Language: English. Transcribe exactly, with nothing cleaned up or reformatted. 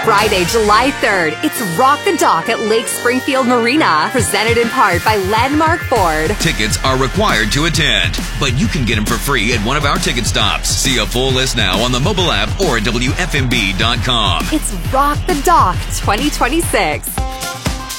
Friday, July third, it's Rock the Dock at Lake Springfield Marina, presented in part by Landmark Ford. Tickets are required to attend, but you can get them for free at one of our ticket stops. See a full list now on the mobile app or W F M B dot com. It's Rock the Dock twenty twenty-six.